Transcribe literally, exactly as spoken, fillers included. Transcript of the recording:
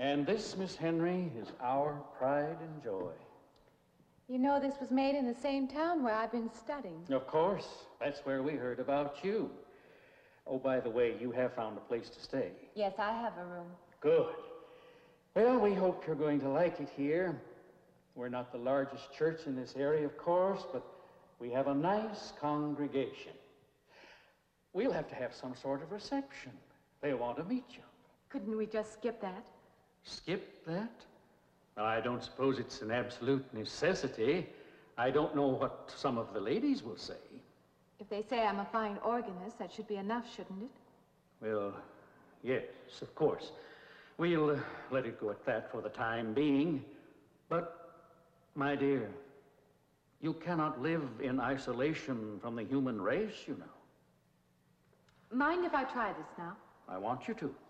And this, Miss Henry, is our pride and joy. You know this was made in the same town where I've been studying. Of course. That's where we heard about you. Oh, by the way, you have found a place to stay. Yes, I have a room. Good. Well, we hope you're going to like it here. We're not the largest church in this area, of course, but we have a nice congregation. We'll have to have some sort of reception. They want to meet you. Couldn't we just skip that? Skip that? Well, I don't suppose it's an absolute necessity. I don't know what some of the ladies will say. If they say I'm a fine organist, that should be enough, shouldn't it? Well, yes, of course. We'll uh, let it go at that for the time being. But, my dear, you cannot live in isolation from the human race, you know. Mind if I try this now? I want you to.